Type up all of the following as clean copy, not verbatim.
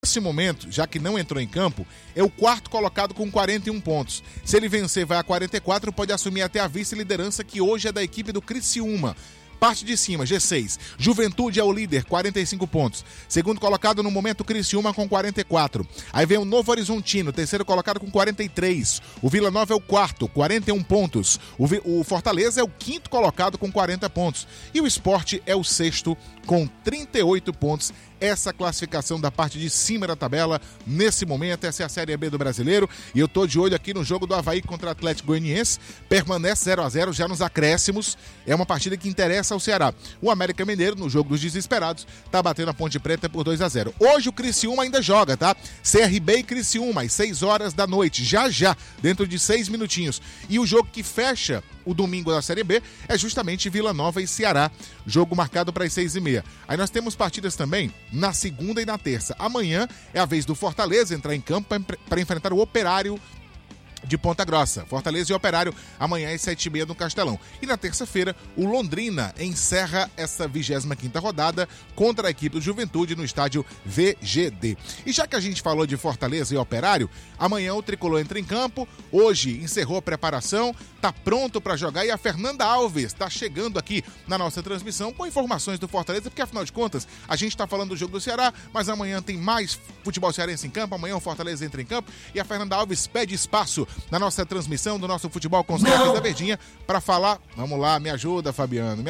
Nesse momento, já que não entrou em campo, é o quarto colocado com 41 pontos. Se ele vencer, vai a 44, pode assumir até a vice-liderança, que hoje é da equipe do Criciúma. Parte de cima, G6. Juventude é o líder, 45 pontos. Segundo colocado no momento, Criciúma com 44. Aí vem o Novo Horizontino, terceiro colocado com 43. O Vila Nova é o quarto, 41 pontos. O Fortaleza é o quinto colocado com 40 pontos. E o Sport é o sexto com 38 pontos. Essa classificação da parte de cima da tabela, nesse momento, essa é a Série B do Brasileiro, e eu tô de olho aqui no jogo do Avaí contra o Atlético Goianiense, permanece 0-0 já nos acréscimos, é uma partida que interessa ao Ceará. O América Mineiro, no jogo dos desesperados, tá batendo a Ponte Preta por 2-0. Hoje o Criciúma ainda joga, tá? CRB e Criciúma, às 6 horas da noite, já, dentro de 6 minutinhos. E o jogo que fecha o domingo da Série B é justamente Vila Nova e Ceará, jogo marcado para as 6h30. Aí nós temos partidas também na segunda e na terça. Amanhã é a vez do Fortaleza entrar em campo para enfrentar o Operário de Ponta Grossa. Fortaleza e Operário amanhã às 7h30 no Castelão. E na terça-feira, o Londrina encerra essa 25ª rodada contra a equipe do Juventude no estádio VGD. E já que a gente falou de Fortaleza e Operário, amanhã o Tricolor entra em campo, hoje encerrou a preparação, tá pronto para jogar, e a Fernanda Alves está chegando aqui na nossa transmissão com informações do Fortaleza, porque afinal de contas, a gente está falando do jogo do Ceará, mas amanhã tem mais futebol cearense em campo, amanhã o Fortaleza entra em campo e a Fernanda Alves pede espaço na nossa transmissão do nosso Futebol com Certeza Verdinha para falar. Vamos lá, me ajuda, Fabiano.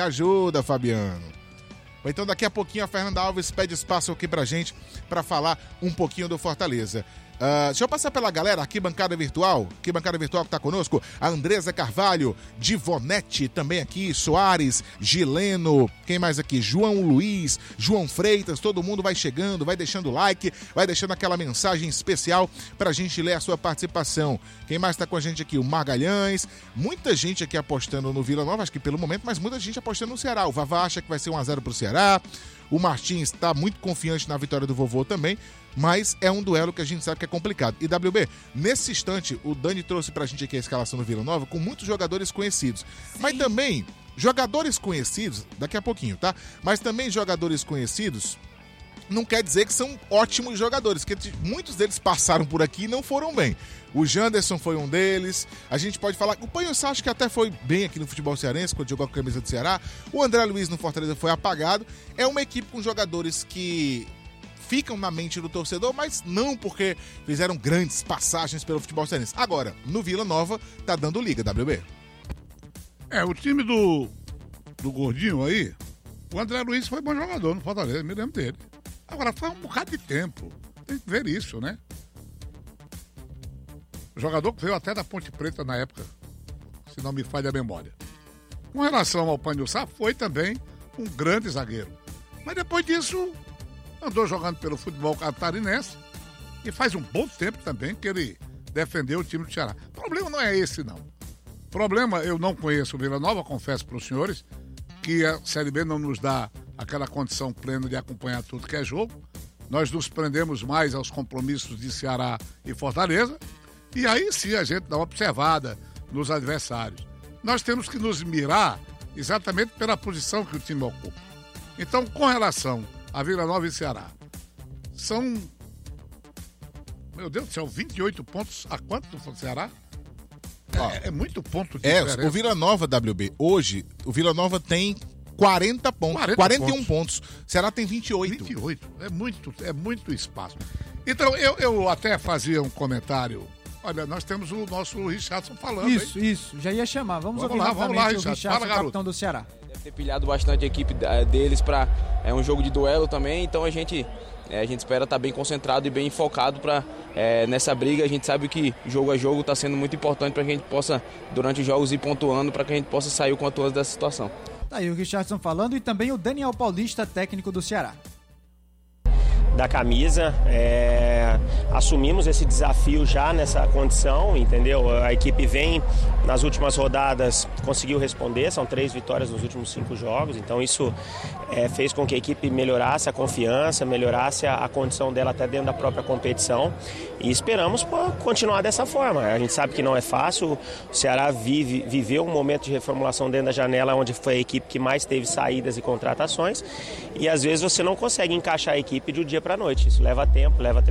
Então daqui a pouquinho a Fernanda Alves pede espaço aqui pra gente para falar um pouquinho do Fortaleza. Deixa eu passar pela galera, arquibancada virtual que tá conosco, a Andresa Carvalho, Divonete também aqui, Soares, Gileno, quem mais aqui? João Luiz, João Freitas, todo mundo vai chegando, vai deixando like, vai deixando aquela mensagem especial pra gente ler a sua participação. Quem mais tá com a gente aqui? O Magalhães, muita gente aqui apostando no Vila Nova, acho que pelo momento, mas muita gente apostando no Ceará. O Vavá acha que vai ser 1-0 pro Ceará, o Martins está muito confiante na vitória do vovô também, mas é um duelo que a gente sabe que é complicado. E WB, nesse instante, o Dani trouxe pra gente aqui a escalação do Vila Nova com muitos jogadores conhecidos. Sim. Mas também, jogadores conhecidos, daqui a pouquinho, tá? Mas também jogadores conhecidos não quer dizer que são ótimos jogadores, porque muitos deles passaram por aqui e não foram bem. O Janderson foi um deles, a gente pode falar, o Panhussá acho que até foi bem aqui no futebol cearense, quando jogou com a camisa do Ceará, o André Luiz no Fortaleza foi apagado, é uma equipe com jogadores que ficam na mente do torcedor, mas não porque fizeram grandes passagens pelo futebol cearense. Agora, no Vila Nova, tá dando liga, WB. O time do Gordinho aí, o André Luiz foi bom jogador no Fortaleza, me lembro dele. Agora, foi um bocado de tempo, tem que ver isso, né? O jogador que veio até da Ponte Preta na época, se não me falha a memória. Com relação ao Panhussá, foi também um grande zagueiro. Mas depois disso, andou jogando pelo futebol catarinense e faz um bom tempo também que ele defendeu o time do Ceará. O problema não é esse, não. O problema, eu não conheço o Vila Nova, confesso para os senhores, que a Série B não nos dá aquela condição plena de acompanhar tudo que é jogo. Nós nos prendemos mais aos compromissos de Ceará e Fortaleza, e aí sim a gente dá uma observada nos adversários. Nós temos que nos mirar exatamente pela posição que o time ocupa. Então, com relação a Vila Nova e Ceará, são, meu Deus do céu, 28 pontos a quanto do Ceará? É muito ponto de diferença. O Vila Nova, WB, hoje, o Vila Nova tem 40 pontos, 41 pontos. O Ceará tem 28. 28, é muito espaço. Então, eu até fazia um comentário. Olha, nós temos o nosso Richardson falando. Isso, já ia chamar. Vamos ouvir novamente o Richardson, capitão do Ceará. Deve ter pilhado bastante a equipe deles para um jogo de duelo também, então a gente espera estar bem concentrado e bem focado para nessa briga. A gente sabe que jogo a jogo está sendo muito importante para que a gente possa, durante os jogos, ir pontuando para que a gente possa sair o quanto antes dessa situação. Tá aí o Richardson falando, e também o Daniel Paulista, técnico do Ceará. Da camisa, assumimos esse desafio já nessa condição, entendeu? A equipe vem, nas últimas rodadas, conseguiu responder, são 3 vitórias nos últimos 5 jogos, então isso fez com que a equipe melhorasse a confiança, melhorasse a condição dela até dentro da própria competição, e esperamos continuar dessa forma. A gente sabe que não é fácil, o Ceará viveu um momento de reformulação dentro da janela, onde foi a equipe que mais teve saídas e contratações, e às vezes você não consegue encaixar a equipe de um dia dia para a noite. Isso leva tempo, leva